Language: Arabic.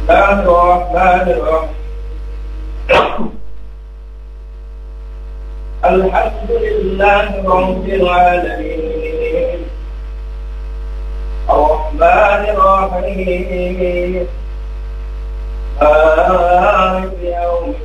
الله الرحمن الرحيم الحمد لله رب العالمين الرحمن الرحيم مالك يوم